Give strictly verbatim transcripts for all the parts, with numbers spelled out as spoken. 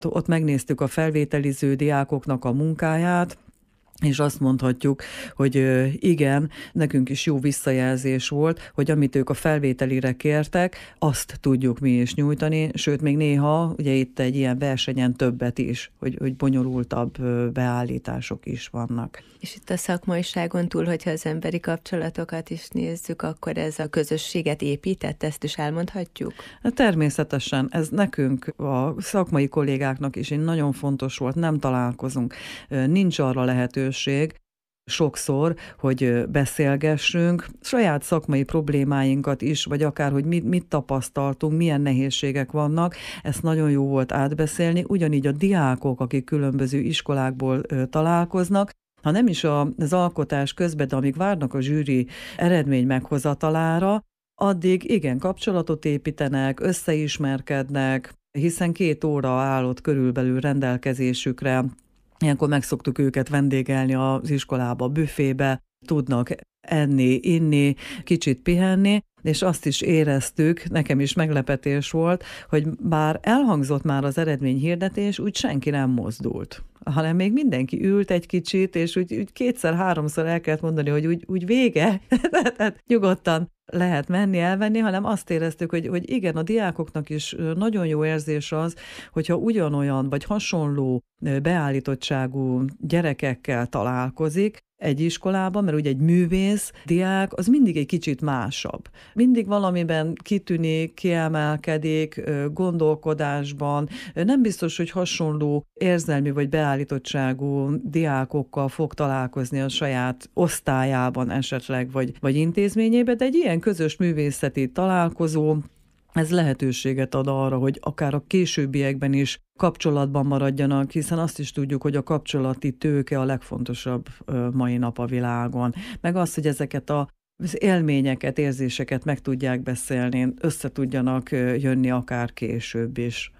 Ott megnéztük a felvételiző diákoknak a munkáját, és azt mondhatjuk, hogy igen, nekünk is jó visszajelzés volt, hogy amit ők a felvételire kértek, azt tudjuk mi is nyújtani, sőt, még néha, ugye itt egy ilyen versenyen többet is, hogy, hogy bonyolultabb beállítások is vannak. És itt a szakmaiságon túl, hogyha az emberi kapcsolatokat is nézzük, akkor ez a közösséget épített, ezt is elmondhatjuk? Természetesen, ez nekünk, a szakmai kollégáknak is nagyon fontos volt, nem találkozunk, nincs arra lehetőség, sokszor, hogy beszélgessünk, saját szakmai problémáinkat is, vagy akár, hogy mit, mit tapasztaltunk, milyen nehézségek vannak, ezt nagyon jó volt átbeszélni, ugyanígy a diákok, akik különböző iskolákból találkoznak, ha nem is az alkotás közben, de amíg várnak a zsűri eredmény meghozatalára, addig igen, kapcsolatot építenek, összeismerkednek, hiszen két óra állott körülbelül rendelkezésükre. Ilyenkor meg szoktuk őket vendégelni az iskolába, büfébe, tudnak enni, inni, kicsit pihenni, és azt is éreztük, nekem is meglepetés volt, hogy bár elhangzott már az eredményhirdetés, úgy senki nem mozdult, hanem még mindenki ült egy kicsit, és úgy, úgy kétszer-háromszor el kellett mondani, hogy úgy, úgy vége, tehát nyugodtan lehet menni, elvenni, hanem azt éreztük, hogy, hogy igen, a diákoknak is nagyon jó érzés az, hogyha ugyanolyan vagy hasonló beállítottságú gyerekekkel találkozik egy iskolában, mert ugye egy művész diák, az mindig egy kicsit másabb. Mindig valamiben kitűnik, kiemelkedik, gondolkodásban. Nem biztos, hogy hasonló érzelmi vagy beállítottságú diákokkal fog találkozni a saját osztályában esetleg, vagy, vagy intézményében, de egy ilyen közös művészeti találkozó, ez lehetőséget ad arra, hogy akár a későbbiekben is kapcsolatban maradjanak, hiszen azt is tudjuk, hogy a kapcsolati tőke a legfontosabb mai nap a világon. Meg az, hogy ezeket a az élményeket, érzéseket meg tudják beszélni, össze tudjanak jönni akár később is.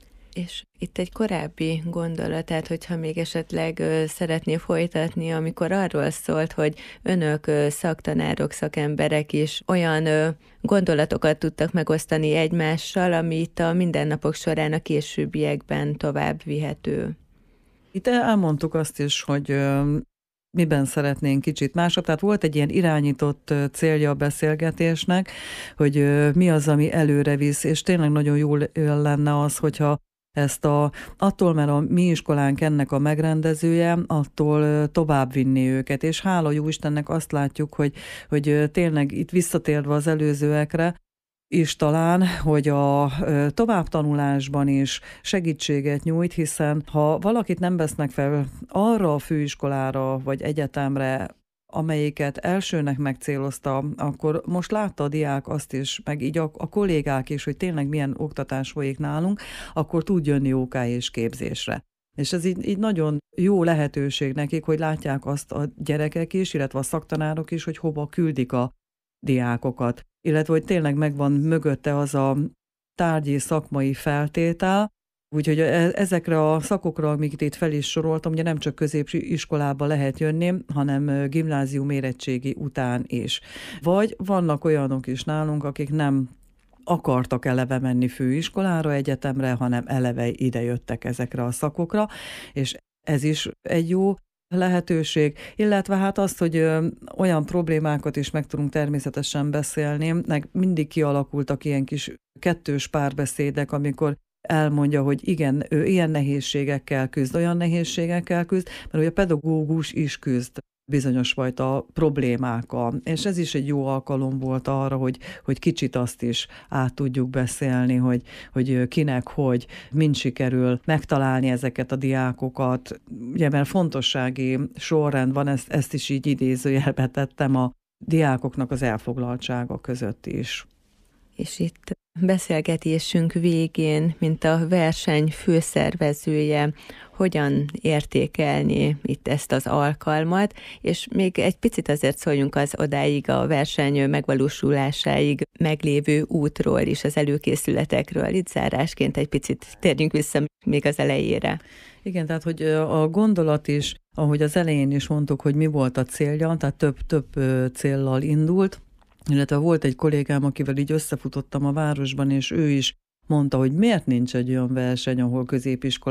És itt egy korábbi gondolat, tehát hogyha még esetleg ö, szeretné folytatni, amikor arról szólt, hogy önök ö, szaktanárok, szakemberek is olyan ö, gondolatokat tudtak megosztani egymással, amit a mindennapok során a későbbiekben tovább vihető. Itt elmondtuk azt is, hogy ö, miben szeretnénk kicsit másabb. Tehát volt egy ilyen irányított célja a beszélgetésnek, hogy ö, mi az, ami előre visz, és tényleg nagyon jó lenne az, hogyha ezt a, attól, mert a mi iskolánk ennek a megrendezője, attól tovább vinni őket, és hála jó Istennek azt látjuk, hogy, hogy tényleg itt visszatérve az előzőekre, is talán, hogy a továbbtanulásban is segítséget nyújt, hiszen ha valakit nem vesznek fel arra a főiskolára vagy egyetemre, amelyiket elsőnek megcélozta, akkor most látta a diák azt is, meg így a, a kollégák is, hogy tényleg milyen oktatás folyik nálunk, akkor tud jönni ó ká és képzésre. És ez így, így nagyon jó lehetőség nekik, hogy látják azt a gyerekek is, illetve a szaktanárok is, hogy hova küldik a diákokat. Illetve, hogy tényleg megvan mögötte az a tárgyi szakmai feltétel, úgyhogy ezekre a szakokra, amiket itt fel is soroltam, ugye nem csak középiskolába lehet jönni, hanem gimnázium érettségi után is. Vagy vannak olyanok is nálunk, akik nem akartak eleve menni főiskolára, egyetemre, hanem eleve ide jöttek ezekre a szakokra, és ez is egy jó lehetőség, illetve hát azt, hogy ö, olyan problémákat is meg tudunk természetesen beszélni, meg mindig kialakultak ilyen kis kettős párbeszédek, amikor elmondja, hogy igen, ő ilyen nehézségekkel küzd, olyan nehézségekkel küzd, mert ugye a pedagógus is küzd bizonyos fajta problémákkal. És ez is egy jó alkalom volt arra, hogy, hogy kicsit azt is át tudjuk beszélni, hogy, hogy kinek, hogy mind sikerül megtalálni ezeket a diákokat. Ugye, mert fontossági sorrend van, ezt, ezt is így idézőjelbe tettem a diákoknak az elfoglaltsága között is. És itt beszélgetésünk végén, mint a verseny főszervezője, hogyan értékelni itt ezt az alkalmat, és még egy picit azért szóljunk az odáig a verseny megvalósulásáig meglévő útról is, az előkészületekről. Itt zárásként egy picit térjünk vissza még az elejére. Igen, tehát hogy a gondolat is, ahogy az elején is mondtuk, hogy mi volt a célja, tehát több-több céllal indult, illetve volt egy kollégám, akivel így összefutottam a városban, és ő is mondta, hogy miért nincs egy olyan verseny, ahol középiskola